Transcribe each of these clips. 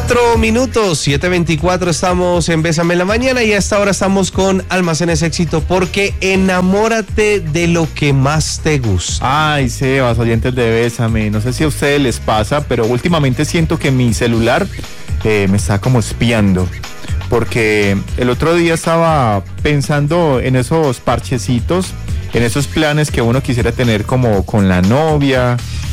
4 minutos, 7:24, estamos en Bésame en la Mañana y a esta hora estamos con Almacenes Éxito porque enamórate de lo que más te gusta. Ay, Sebas, oyentes de Bésame, no sé si a ustedes les pasa, pero últimamente siento que mi celular me está como espiando. Porque el otro día estaba pensando en esos parchecitos, en esos planes que uno quisiera tener como con la novia,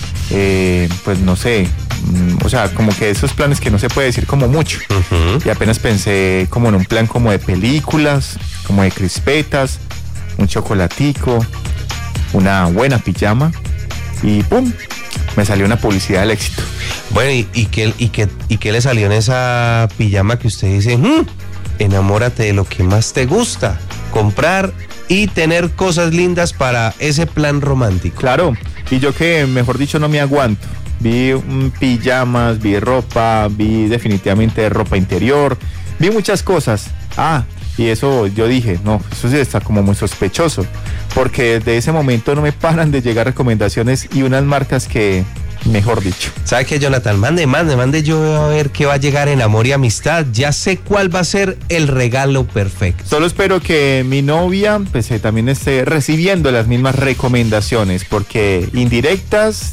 pues no sé, o sea, como que esos planes que no se puede decir como mucho. Y apenas pensé como en un plan como de películas, como de crispetas, un chocolatico, una buena pijama y ¡pum! Me salió una publicidad del éxito. Bueno, ¿y qué le salió en esa pijama que usted dice? Enamórate de lo que más te gusta, comprar y tener cosas lindas para ese plan romántico. Claro, y yo que mejor dicho no me aguanto. Vi pijamas, vi ropa, vi definitivamente ropa interior, vi muchas cosas. Y eso yo dije, no, eso sí está como muy sospechoso, porque desde ese momento no me paran de llegar recomendaciones y unas marcas que, mejor dicho. ¿Sabe qué, Jonathan? Mande, yo voy a ver qué va a llegar en Amor y Amistad. Ya sé cuál va a ser el regalo perfecto. Solo espero que mi novia pues también esté recibiendo las mismas recomendaciones, porque directas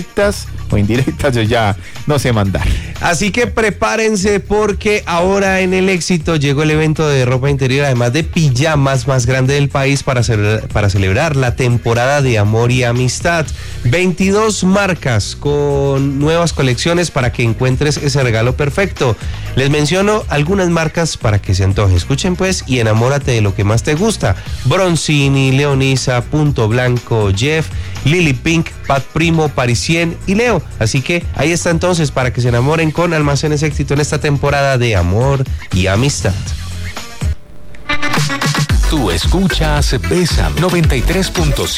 o indirectas yo ya no sé mandar. Así que prepárense porque ahora en el Éxito llegó el evento de ropa interior, además de pijamas, más grande del país para celebrar la temporada de Amor y Amistad. 22 marcas con nuevas colecciones para que encuentres ese regalo perfecto. Les menciono algunas marcas para que se antoje. Escuchen pues y enamórate de lo que más te gusta. Bronzini, Leonisa, Punto Blanco, Jeff, Lily Pink, Pat Primo, Parisien y Leo. Así que ahí está entonces para que se enamoren con Almacenes Éxito en esta temporada de Amor y Amistad. Tú escuchas Bésame 93.7.